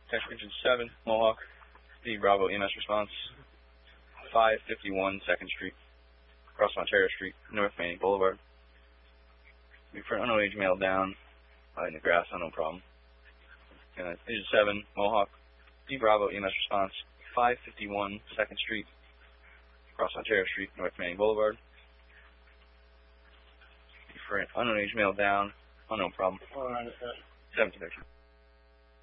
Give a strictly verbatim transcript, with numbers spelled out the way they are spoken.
Text Region seven, Mohawk, D Bravo E M S response, five fifty-one second Street, across Ontario Street, North Manning Boulevard. For an unknown age male down, uh, in the grass, unknown problem. Uh, Region seven, Mohawk, D Bravo E M S response, five fifty-one second Street, across Ontario Street, North Manning Boulevard. For an unknown age male down, unknown problem. seventeen thirteen.